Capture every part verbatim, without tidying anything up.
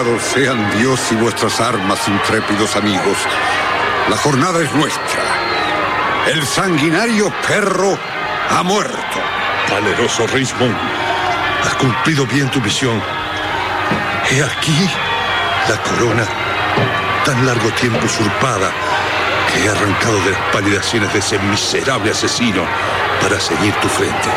Alabados sean Dios y vuestras armas, intrépidos amigos. La jornada es nuestra. El sanguinario perro ha muerto. Valeroso Richmond, has cumplido bien tu misión. He aquí la corona, tan largo tiempo usurpada, que he arrancado de las pálidas sienes de ese miserable asesino para ceñir tu frente.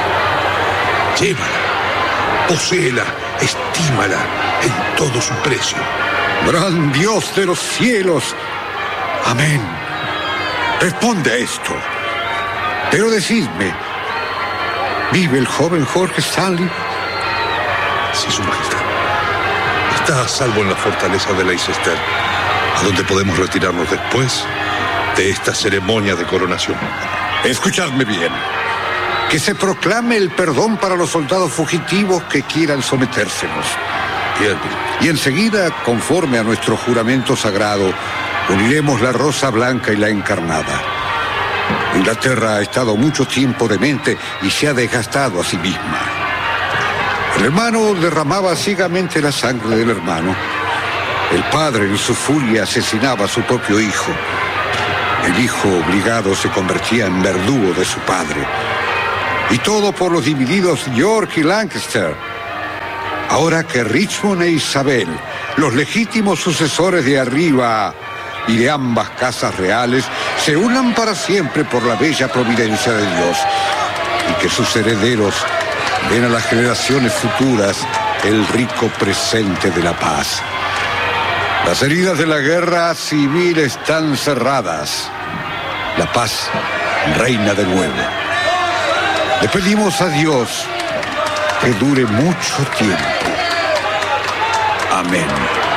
Llévala, poséela, estímala en todo su precio. Gran Dios de los cielos, amén. Responde a esto. Pero decidme, ¿vive el joven Jorge Stanley? Sí, su majestad. Está a salvo en la fortaleza de Leicester, a donde podemos retirarnos después de esta ceremonia de coronación. Escuchadme bien. Que se proclame el perdón para los soldados fugitivos que quieran sometérsenos. Bien. Y enseguida, conforme a nuestro juramento sagrado, uniremos la rosa blanca y la encarnada. Inglaterra ha estado mucho tiempo demente y se ha desgastado a sí misma. El hermano derramaba ciegamente la sangre del hermano. El padre, en su furia, asesinaba a su propio hijo. El hijo obligado se convertía en verdugo de su padre. Y todo por los divididos York y Lancaster. Ahora que Richmond e Isabel, los legítimos sucesores de arriba y de ambas casas reales, se unan para siempre por la bella providencia de Dios, y que sus herederos den a las generaciones futuras el rico presente de la paz. Las heridas de la guerra civil están cerradas. La paz reina de nuevo. Le pedimos a Dios que dure mucho tiempo. Amén.